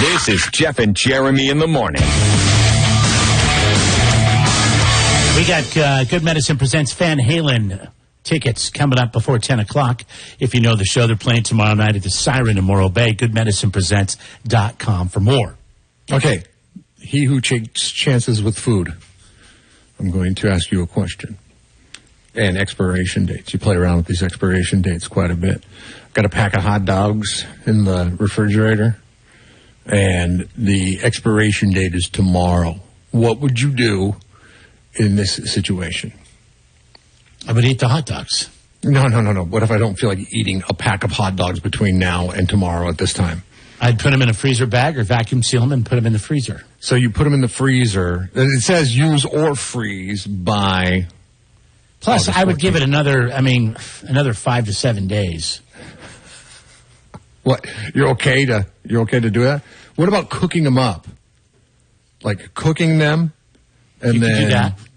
This is Jeff and Jeremy in the morning. We got Good Medicine Presents Van Halen tickets coming up before 10 o'clock. If you know the show, they're playing tomorrow night at the Siren in Morro Bay. GoodMedicinePresents.com for more. Okay. He who takes chances with food. I'm going to ask you a question. And expiration dates. You play around with these expiration dates quite a bit. Got a pack of hot dogs in the refrigerator. And the expiration date is tomorrow. What would you do in this situation? I would eat the hot dogs. No. What if I don't feel like eating a pack of hot dogs between now and tomorrow at this time? I'd put them in a freezer bag or vacuum seal them and put them in the freezer. So you put them in the freezer. It says use or freeze by... Plus, I would give it another 5 to 7 days. What? You're okay to do that? What about cooking them up? Like cooking them and you then... could do that.